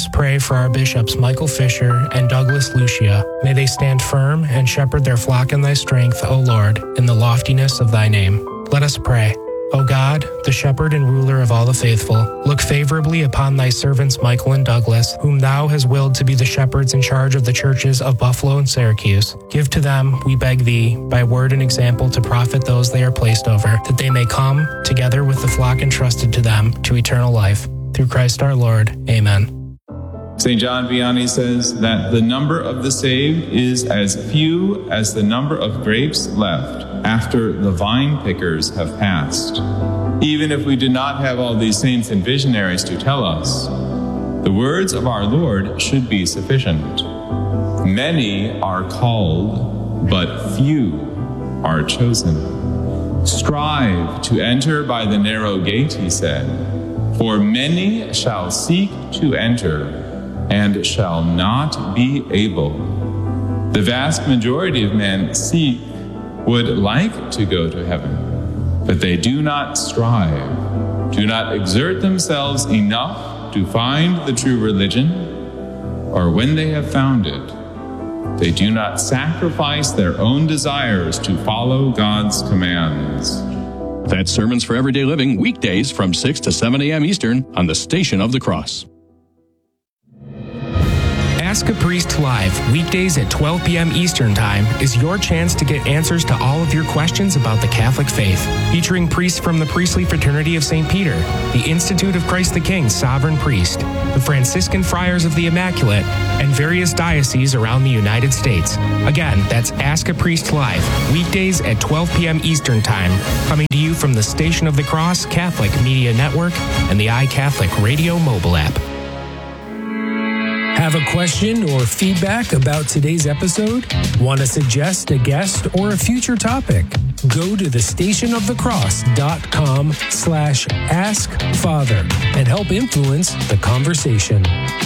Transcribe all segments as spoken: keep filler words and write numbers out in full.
us pray for our bishops Michael Fisher and Douglas Lucia. May they stand firm and shepherd their flock in thy strength, O Lord, in the loftiness of thy name. Let us pray. O God, the shepherd and ruler of all the faithful, look favorably upon thy servants Michael and Douglas, whom thou hast willed to be the shepherds in charge of the churches of Buffalo and Syracuse. Give to them, we beg thee, by word and example to profit those they are placed over, that they may come, together with the flock entrusted to them, to eternal life. Through Christ our Lord. Amen. Saint John Vianney says that the number of the saved is as few as the number of grapes left after the vine pickers have passed. Even if we do not have all these saints and visionaries to tell us, the words of our Lord should be sufficient. Many are called, but few are chosen. Strive to enter by the narrow gate, he said, for many shall seek to enter and shall not be able. The vast majority of men seek, would like to go to heaven, but they do not strive, do not exert themselves enough to find the true religion, or when they have found it, they do not sacrifice their own desires to follow God's commands. That's Sermons for Everyday Living, weekdays from six to seven a.m. Eastern on the Station of the Cross. Ask a Priest Live, weekdays at twelve p.m. Eastern Time, is your chance to get answers to all of your questions about the Catholic faith. Featuring priests from the Priestly Fraternity of Saint Peter, the Institute of Christ the King Sovereign Priest, the Franciscan Friars of the Immaculate, and various dioceses around the United States. Again, that's Ask a Priest Live, weekdays at twelve p.m. Eastern Time, coming to you from the Station of the Cross Catholic Media Network and the iCatholic Radio mobile app. Have a question or feedback about today's episode? Want to suggest a guest or a future topic? Go to the station of the cross dot com slash ask father and help influence the conversation.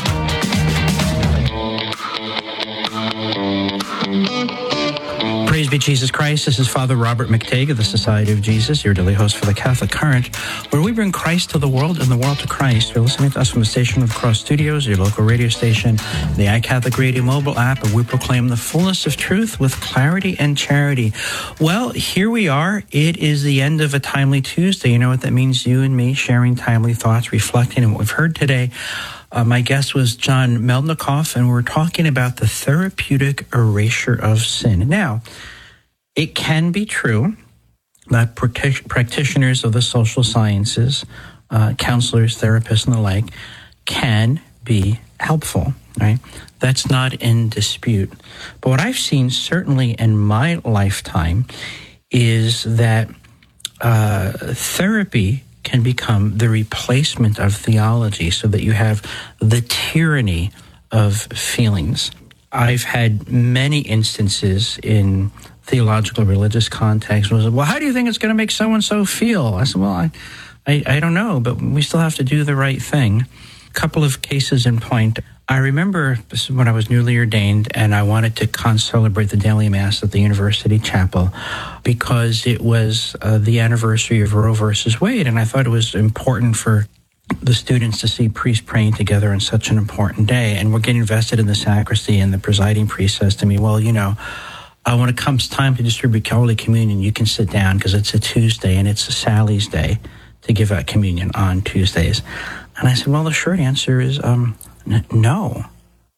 Praise be Jesus Christ. This is Father Robert McTague of the Society of Jesus, your daily host for the Catholic Current, where we bring Christ to the world and the world to Christ. You're listening to us from the Station of the Cross Studios, your local radio station, the iCatholic Radio mobile app, and we proclaim the fullness of truth with clarity and charity. Well, here we are. It is the end of a timely Tuesday. You know what that means? You and me sharing timely thoughts, reflecting on what we've heard today. Uh, my guest was John Melnikoff, and we're talking about the therapeutic erasure of sin. Now, it can be true that practic- practitioners of the social sciences, uh, counselors, therapists, and the like, can be helpful, right? That's not in dispute. But what I've seen, certainly in my lifetime, is that uh, therapy can become the replacement of theology, so that you have the tyranny of feelings. I've had many instances in theological religious context was, well, how do you think it's going to make so-and-so feel? I said, well, I, I, I don't know, but we still have to do the right thing. A couple of cases in point. I remember this is when I was newly ordained, and I wanted to concelebrate the daily mass at the University Chapel because it was uh, the anniversary of Roe versus Wade, and I thought it was important for the students to see priests praying together on such an important day. And we're getting invested in the sacristy, and the presiding priest says to me, well, you know, uh, when it comes time to distribute Holy Communion, you can sit down because it's a Tuesday, and it's Sally's day to give out communion on Tuesdays. And I said, well, the short answer is um, n- no.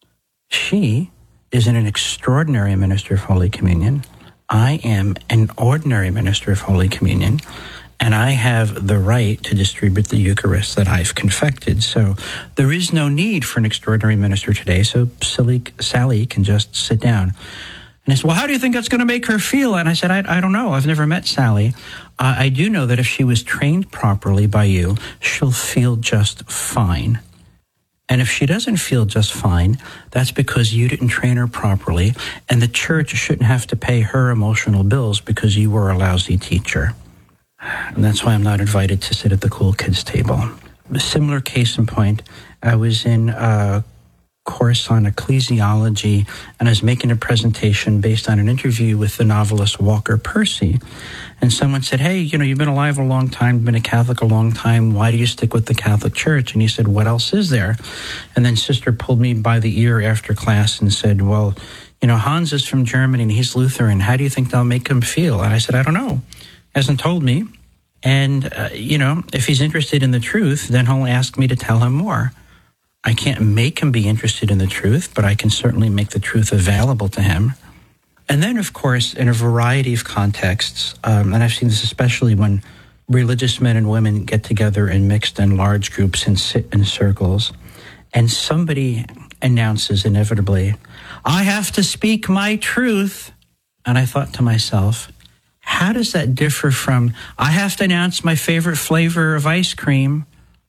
She is an extraordinary minister of Holy Communion. I am an ordinary minister of Holy Communion, and I have the right to distribute the Eucharist that I've confected. So there is no need for an extraordinary minister today, so Sally, Sally can just sit down. And I said, well, how do you think that's going to make her feel? And I said, I, I don't know. I've never met Sally. Uh, I do know that if she was trained properly by you, she'll feel just fine. And if she doesn't feel just fine, that's because you didn't train her properly, and the church shouldn't have to pay her emotional bills because you were a lousy teacher. And that's why I'm not invited to sit at the cool kids table. A similar case in point, I was in uh, course on ecclesiology, and I was making a presentation based on an interview with the novelist Walker Percy. And someone said, hey, you know, you've been alive a long time, been a Catholic a long time. Why do you stick with the Catholic Church? And he said, what else is there? And then Sister pulled me by the ear after class and said, well, you know, Hans is from Germany and he's Lutheran. How do you think that'll make him feel? And I said, I don't know. Hasn't told me. And, uh, you know, if he's interested in the truth, then he'll ask me to tell him more. I can't make him be interested in the truth, but I can certainly make the truth available to him. And then, of course, in a variety of contexts, um, and I've seen this especially when religious men and women get together in mixed and large groups and sit in circles, and somebody announces inevitably, I have to speak my truth. And I thought to myself, how does that differ from, I have to announce my favorite flavor of ice cream,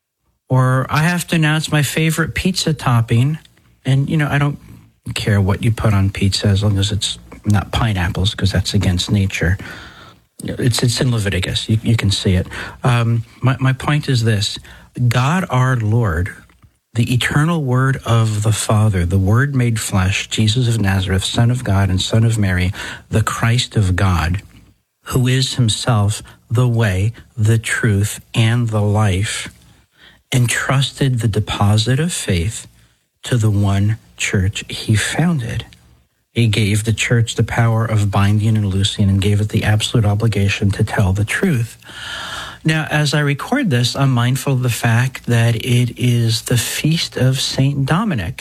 or I have to announce my favorite pizza topping? And, you know, I don't care what you put on pizza as long as it's not pineapples, because that's against nature. It's it's in Leviticus. You, you can see it. Um, my, my point is this. God our Lord, the eternal Word of the Father, the Word made flesh, Jesus of Nazareth, Son of God and Son of Mary, the Christ of God, who is himself the way, the truth, and the life, entrusted the deposit of faith to the one church he founded. He gave the church the power of binding and loosing and gave it the absolute obligation to tell the truth. Now, as I record this, I'm mindful of the fact that it is the feast of Saint Dominic,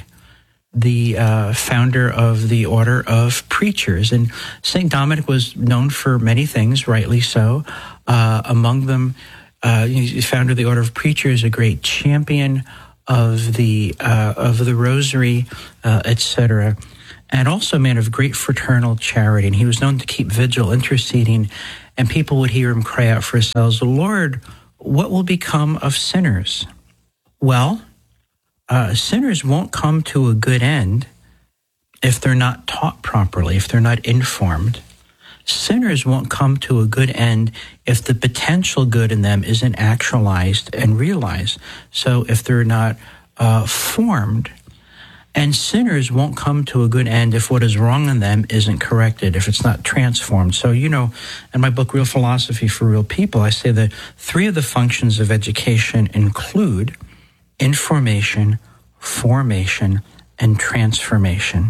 the uh, founder of the Order of Preachers. And Saint Dominic was known for many things, rightly so. Uh, among them, uh, he founded the Order of Preachers, a great champion of the uh, of the Rosary, uh, et cetera, and also a man of great fraternal charity. And he was known to keep vigil, interceding, and people would hear him cry out for his souls, Lord, what will become of sinners? Well, uh, sinners won't come to a good end if they're not taught properly, if they're not informed. Sinners won't come to a good end if the potential good in them isn't actualized and realized. So if they're not uh, formed, and sinners won't come to a good end if what is wrong in them isn't corrected, if it's not transformed. So, you know, in my book, Real Philosophy for Real People, I say that three of the functions of education include information, formation, and transformation.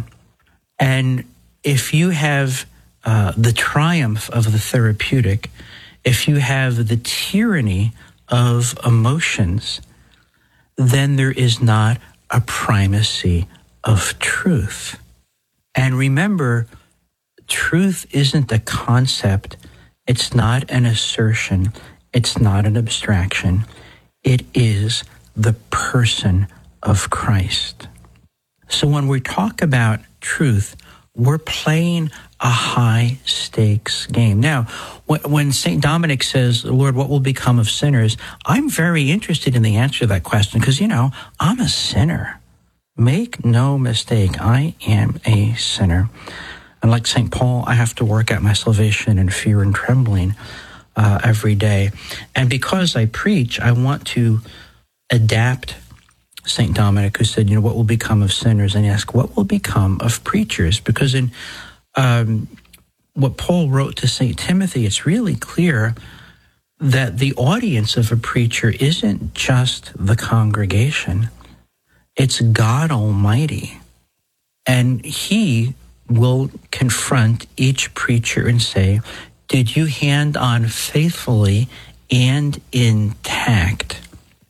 And if you have uh, the triumph of the therapeutic, if you have the tyranny of emotions, then there is not a primacy of truth. And remember, truth isn't a concept. It's not an assertion. It's not an abstraction. It is the person of Christ. So when we talk about truth, we're playing a high-stakes game. Now, when Saint Dominic says, Lord, what will become of sinners? I'm very interested in the answer to that question because, you know, I'm a sinner. Make no mistake, I am a sinner. And like Saint Paul, I have to work out my salvation in fear and trembling uh, every day. And because I preach, I want to adapt Saint Dominic, who said, you know, what will become of sinners? And ask, what will become of preachers? Because in um, what Paul wrote to Saint Timothy, it's really clear that the audience of a preacher isn't just the congregation. It's God Almighty. And he will confront each preacher and say, did you hand on faithfully and intact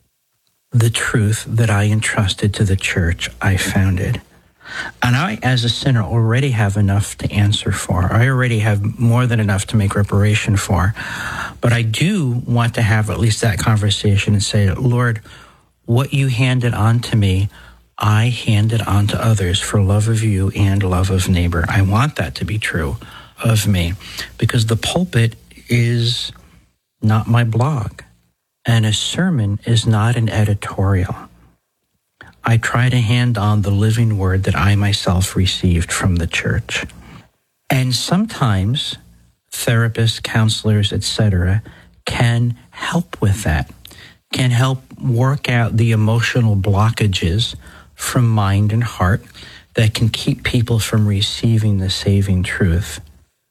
the truth that I entrusted to the church I founded? And I, as a sinner, already have enough to answer for. I already have more than enough to make reparation for. But I do want to have at least that conversation and say, Lord, what you handed on to me, I handed on to others for love of you and love of neighbor. I want that to be true of me because the pulpit is not my blog. And a sermon is not an editorial. I try to hand on the living word that I myself received from the church. And sometimes therapists, counselors, et cetera, can help with that, can help work out the emotional blockages from mind and heart that can keep people from receiving the saving truth.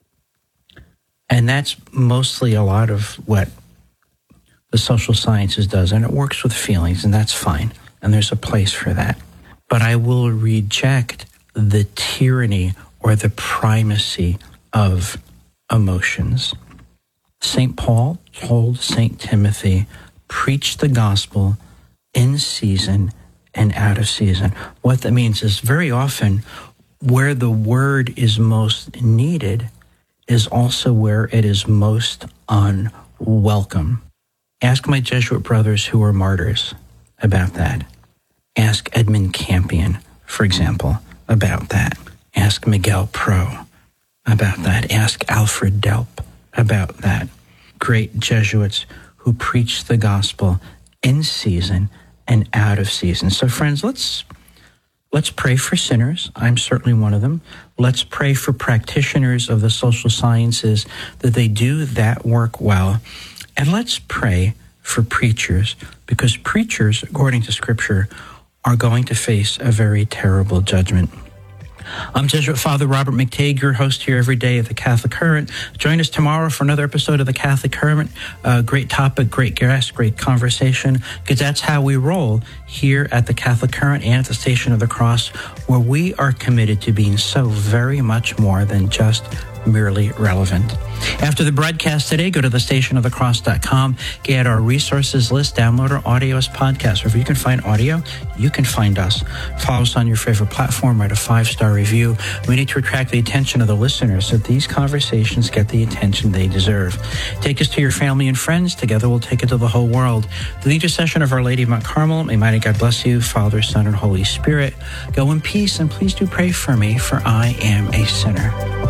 And that's mostly a lot of what the social sciences does, and it works with feelings, and that's fine, and there's a place for that. But I will reject the tyranny or the primacy of emotions. Saint Paul told Saint Timothy, preach the gospel in season and out of season. What that means is very often where the word is most needed is also where it is most unwelcome. Ask my Jesuit brothers who are martyrs about that. Ask Edmund Campion, for example, about that. Ask Miguel Pro about that. Ask Alfred Delp about that. Great Jesuits who preach the gospel in season and out of season. So friends, let's let's pray for sinners. I'm certainly one of them. Let's pray for practitioners of the social sciences that they do that work well. And let's pray for preachers, because preachers, according to Scripture, are going to face a very terrible judgment. I'm Jesuit Father Robert McTague, your host here every day of the Catholic Current. Join us tomorrow for another episode of the Catholic Current. Uh, great topic, great guest, great conversation, because that's how we roll here at the Catholic Current and at the Station of the Cross, where we are committed to being so very much more than just merely relevant. After the broadcast today, go to the station of the cross dot com, get our resources list, download our audio as podcasts. Wherever you can find audio, you can find us. Follow us on your favorite platform, write a five-star review. We need to attract the attention of the listeners so that these conversations get the attention they deserve. Take us to your family and friends. Together we'll take it to the whole world. The intercession of Our Lady of Mount Carmel, may mighty God bless you, Father, Son, and Holy Spirit. Go in peace, and please do pray for me, for I am a sinner.